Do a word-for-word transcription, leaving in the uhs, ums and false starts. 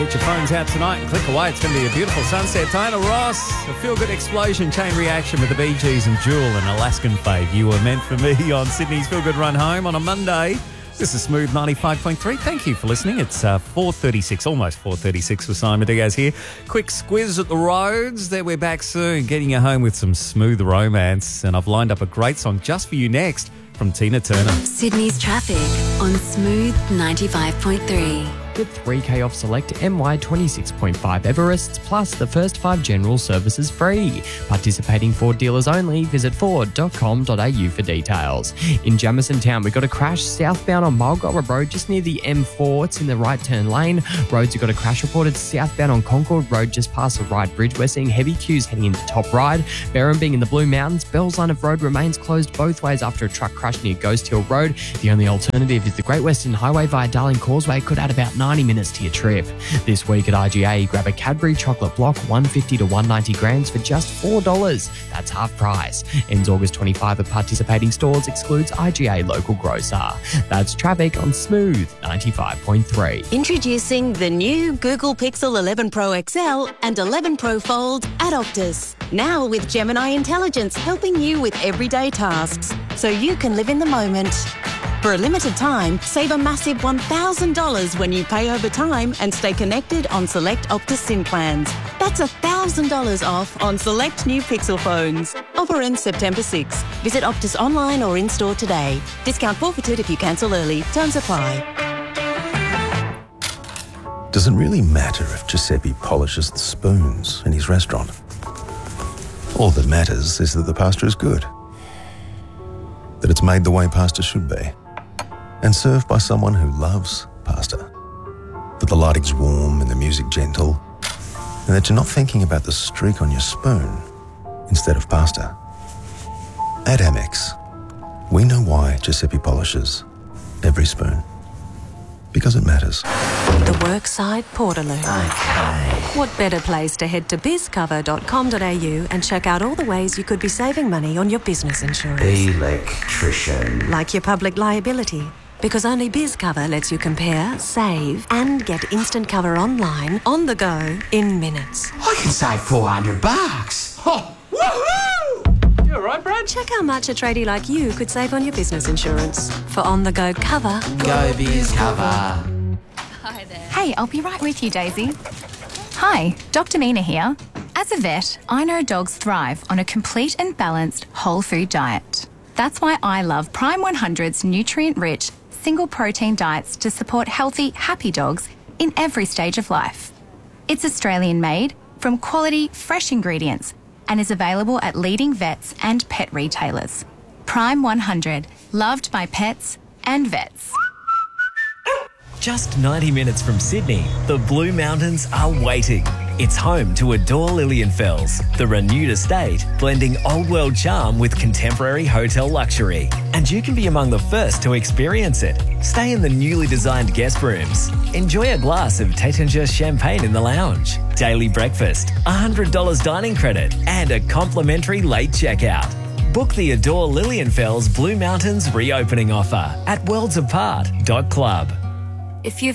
Get your phones out tonight and click away. It's going to be a beautiful sunset. Diana Ross, a feel-good explosion, chain reaction with the Bee Gees and Jewel, an Alaskan fave. You were meant for me on Sydney's Feel Good Run Home on a Monday. This is Smooth ninety-five point three. Thank you for listening. It's uh, four thirty-six, almost four thirty-six with Simon Diaz here. Quick squiz at the roads. Then we're back soon, getting you home with some smooth romance. And I've lined up a great song just for you next from Tina Turner. Sydney's traffic on Smooth ninety-five point three. Get three K off select M Y twenty-six point five Everests, plus the first five general services free. Participating Ford dealers only. Visit ford dot com dot a u for details. In Jamison Town, we got a crash southbound on Mulgorra Road, just near the M four. It's in the right turn lane. Roads, you got a crash reported southbound on Concord Road, just past the Ryde Bridge. We're seeing heavy queues heading into Top Ryde. Berrumbing in the Blue Mountains, Bell's line of road remains closed both ways after a truck crash near Ghost Hill Road. The only alternative is the Great Western Highway via Darling Causeway. Could add about ninety minutes to your trip. This week at I G A, grab a Cadbury chocolate block, one fifty to one ninety grams for just four dollars. That's half price. Ends August twenty-fifth at participating stores, excludes I G A local grocer. That's traffic on Smooth ninety-five point three. Introducing the new Google Pixel eleven Pro X L and eleven Pro Fold at Optus. Now with Gemini Intelligence helping you with everyday tasks, so you can live in the moment. For a limited time, save a massive one thousand dollars when you pay over time and stay connected on select Optus SIM plans. That's one thousand dollars off on select new Pixel phones. Offer ends September sixth. Visit Optus online or in-store today. Discount forfeited if you cancel early. Terms apply. Does it really matter if Giuseppe polishes the spoons in his restaurant? All that matters is that the pasta is good. That it's made the way pasta should be. And served by someone who loves pasta. That the lighting's warm and the music gentle. And that you're not thinking about the streak on your spoon instead of pasta. At Amex, we know why Giuseppe polishes every spoon. Because it matters. The Workside Portaloo. Okay. What better place to head to biz cover dot com dot a u and check out all the ways you could be saving money on your business insurance. Electrician. Like your public liability. Because only BizCover lets you compare, save, and get instant cover online, on the go, in minutes. I can save four hundred bucks. Oh, woohoo! You all right, Brad? Check how much a tradie like you could save on your business insurance. For on-the-go cover. Go BizCover. Hi there. Hey, I'll be right with you, Daisy. Hi, Doctor Nina here. As a vet, I know dogs thrive on a complete and balanced whole food diet. That's why I love Prime one hundred's nutrient-rich, single protein diets to support healthy, happy dogs in every stage of life. It's Australian made from quality, fresh ingredients and is available at leading vets and pet retailers. Prime one hundred, loved by pets and vets. Just ninety minutes from Sydney, the Blue Mountains are waiting. It's home to Adore Lilienfels, the renewed estate, blending old world charm with contemporary hotel luxury. And you can be among the first to experience it. Stay in the newly designed guest rooms. Enjoy a glass of Taittinger champagne in the lounge. Daily breakfast, one hundred dollars dining credit, and a complimentary late checkout. Book the Adore Lilienfels Blue Mountains reopening offer at worlds apart dot club. If you've